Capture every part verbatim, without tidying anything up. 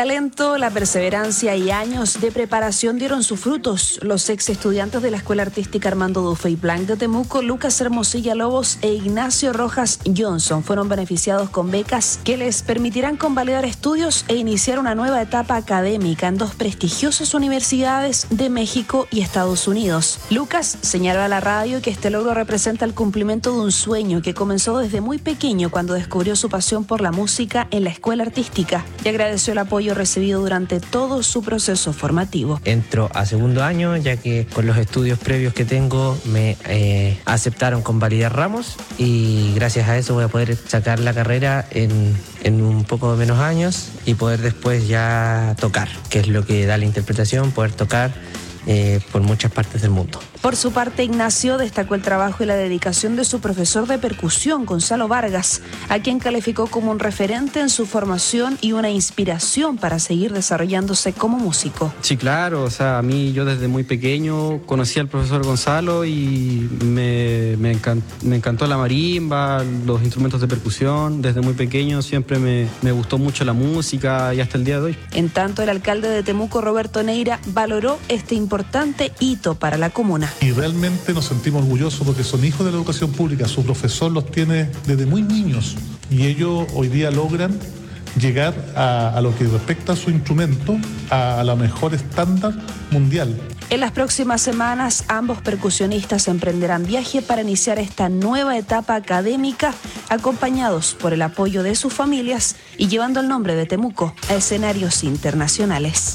talento, la perseverancia y años de preparación dieron sus frutos. Los ex estudiantes de la Escuela Artística Armando Dufay Blanc de Temuco, Lucas Hermosilla Lobos e Ignacio Rojas Johnson, fueron beneficiados con becas que les permitirán convalidar estudios e iniciar una nueva etapa académica en dos prestigiosas universidades de México y Estados Unidos. Lucas señaló a la radio que este logro representa el cumplimiento de un sueño que comenzó desde muy pequeño cuando descubrió su pasión por la música en la escuela artística y agradeció el apoyo recibido durante todo su proceso formativo. Entro a segundo año, ya que con los estudios previos que tengo me eh, aceptaron convalidar ramos y gracias a eso voy a poder sacar la carrera en, en un poco menos años y poder después ya tocar, que es lo que da la interpretación, poder tocar eh, por muchas partes del mundo. Por su parte, Ignacio destacó el trabajo y la dedicación de su profesor de percusión, Gonzalo Vargas, a quien calificó como un referente en su formación y una inspiración para seguir desarrollándose como músico. Sí, claro, o sea, a mí yo desde muy pequeño conocí al profesor Gonzalo y me, me, encant, me encantó la marimba, los instrumentos de percusión. Desde muy pequeño siempre me, me gustó mucho la música y hasta el día de hoy. En tanto, el alcalde de Temuco, Roberto Neira, valoró este importante hito para la comuna. Y realmente nos sentimos orgullosos porque son hijos de la educación pública, su profesor los tiene desde muy niños y ellos hoy día logran llegar a, a lo que respecta a su instrumento, a, a la mejor estándar mundial. En las próximas semanas, ambos percusionistas emprenderán viaje para iniciar esta nueva etapa académica, acompañados por el apoyo de sus familias y llevando el nombre de Temuco a escenarios internacionales.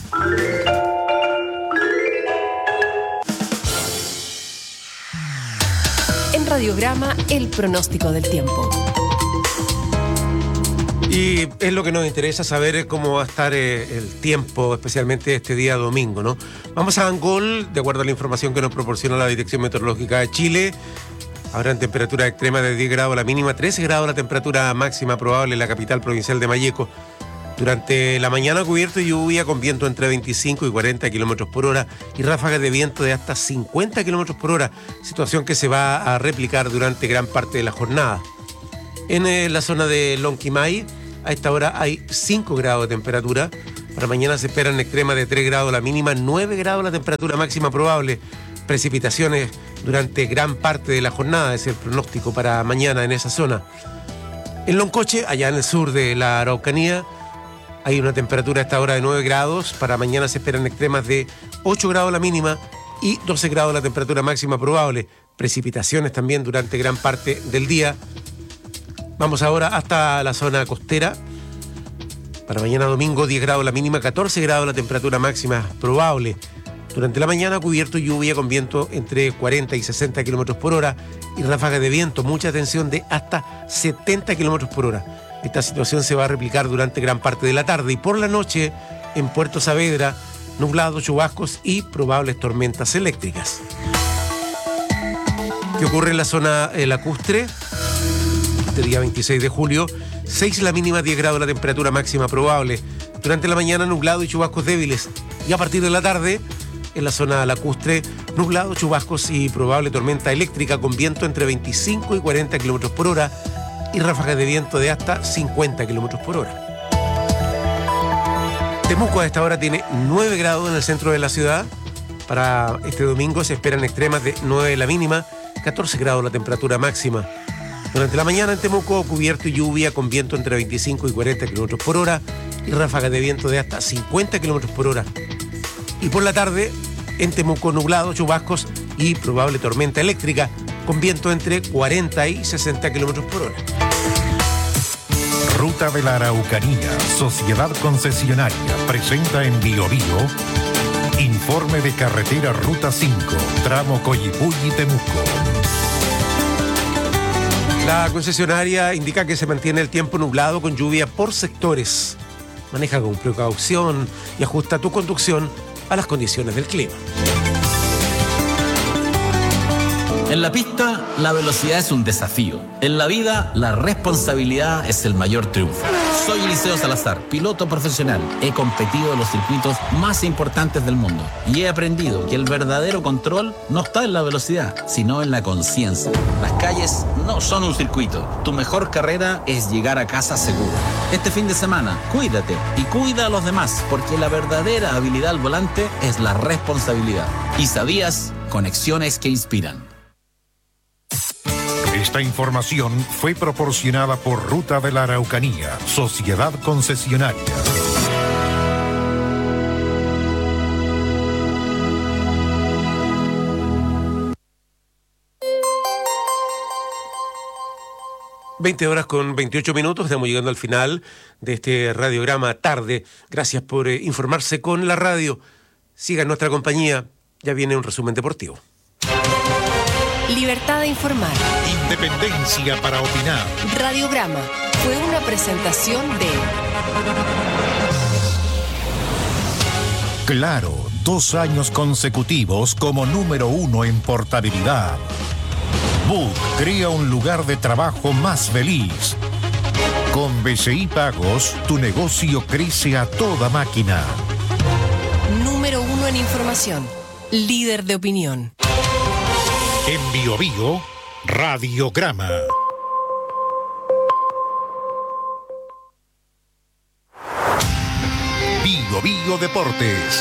Radiograma, el pronóstico del tiempo. Y es lo que nos interesa saber cómo va a estar eh, el tiempo, especialmente este día domingo, ¿no? Vamos a Angol, de acuerdo a la información que nos proporciona la Dirección Meteorológica de Chile. Habrán temperaturas extremas de diez grados la mínima, trece grados la temperatura máxima probable en la capital provincial de Malleco. Durante la mañana cubierto de lluvia con viento entre veinticinco y cuarenta kilómetros por hora y ráfagas de viento de hasta cincuenta kilómetros por hora, situación que se va a replicar durante gran parte de la jornada. En eh, la zona de Lonquimay, a esta hora hay cinco grados de temperatura. Para mañana se esperan extremas de tres grados la mínima, nueve grados la temperatura máxima probable. Precipitaciones durante gran parte de la jornada, es el pronóstico para mañana en esa zona. En Loncoche, allá en el sur de la Araucanía, hay una temperatura a esta hora de nueve grados. Para mañana se esperan extremas de ocho grados la mínima y doce grados la temperatura máxima probable. Precipitaciones también durante gran parte del día. Vamos ahora hasta la zona costera. Para mañana domingo, diez grados la mínima, catorce grados la temperatura máxima probable. Durante la mañana cubierto lluvia con viento entre cuarenta y sesenta kilómetros por hora y ráfagas de viento, mucha tensión de hasta setenta kilómetros por hora. Esta situación se va a replicar durante gran parte de la tarde y por la noche en Puerto Saavedra, nublados, chubascos y probables tormentas eléctricas. ¿Qué ocurre en la zona eh, lacustre? Este día veintiséis de julio, seis la mínima, diez grados la temperatura máxima probable. Durante la mañana nublado y chubascos débiles. Y a partir de la tarde, en la zona lacustre, nublado, chubascos y probable tormenta eléctrica con viento entre veinticinco y cuarenta kilómetros por hora y ráfagas de viento de hasta cincuenta kilómetros por hora. Temuco a esta hora tiene nueve grados en el centro de la ciudad. Para este domingo se esperan extremas de nueve la mínima, catorce grados la temperatura máxima. Durante la mañana en Temuco, cubierto y lluvia con viento entre veinticinco y cuarenta kilómetros por hora y ráfagas de viento de hasta cincuenta kilómetros por hora. Y por la tarde, en Temuco, nublado, chubascos y probable tormenta eléctrica con viento entre cuarenta y sesenta kilómetros por hora. Ruta de la Araucanía, Sociedad Concesionaria, presenta en Bio Bio informe de carretera Ruta cinco, tramo Coyipulli-Temuco. La concesionaria indica que se mantiene el tiempo nublado con lluvia por sectores. Maneja con precaución y ajusta tu conducción a las condiciones del clima. En la pista, la velocidad es un desafío. En la vida, la responsabilidad es el mayor triunfo. Soy Eliseo Salazar, piloto profesional. He competido en los circuitos más importantes del mundo y he aprendido que el verdadero control no está en la velocidad, sino en la conciencia. Las calles no son un circuito. Tu mejor carrera es llegar a casa seguro. Este fin de semana, cuídate y cuida a los demás, porque la verdadera habilidad al volante es la responsabilidad. ¿Y sabías? Conexiones que inspiran. Esta información fue proporcionada por Ruta de la Araucanía, Sociedad Concesionaria. veinte horas con veintiocho minutos, estamos llegando al final de este radiograma tarde. Gracias por eh, informarse con la radio. Sigan nuestra compañía, ya viene un resumen deportivo. Libertad de informar. Independencia para opinar. Radiograma fue una presentación de Claro, dos años consecutivos como número uno en portabilidad. Book crea un lugar de trabajo más feliz. Con B C I Pagos, tu negocio crece a toda máquina. número uno en información. Líder de opinión. En Bio Bio, Radiograma. Bio Bio Deportes.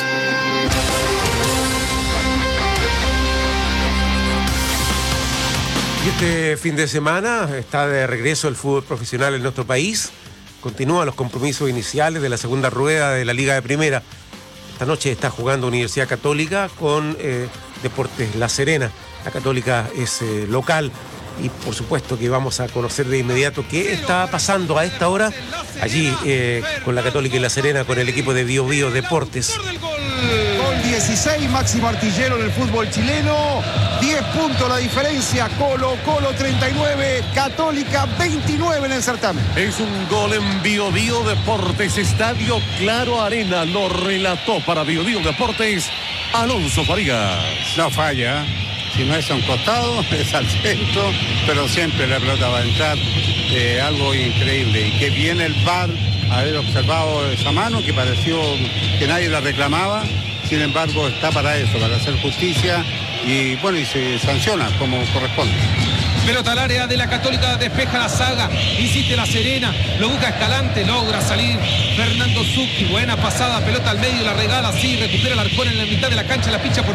Y este fin de semana está de regreso el fútbol profesional en nuestro país. Continúan los compromisos iniciales de la segunda rueda de la Liga de Primera. Esta noche está jugando Universidad Católica con eh, Deportes La Serena. La Católica es eh, local y por supuesto que vamos a conocer de inmediato qué está pasando a esta hora allí eh, con la Católica y La Serena, con el equipo de Bio Bio Deportes. Gol dieciséis, máximo artillero en el fútbol chileno. diez puntos la diferencia. Colo Colo treinta y nueve, Católica veintinueve en el certamen. Es un gol en Bio Bio Deportes, Estadio Claro Arena. Lo relató para Bio Bio Deportes Alonso Farías. No falla. Si no es a un costado, es al centro, pero siempre la pelota va a entrar. Eh, algo increíble. Y que viene el V A R a haber observado esa mano que pareció que nadie la reclamaba. Sin embargo, está para eso, para hacer justicia y bueno, y se sanciona como corresponde. Pelota al área de la Católica, despeja la saga, insiste La Serena, lo busca Escalante, logra salir Fernando Zucchi, buena pasada, pelota al medio, la regala, sí, recupera el arcón en la mitad de la cancha, la pincha por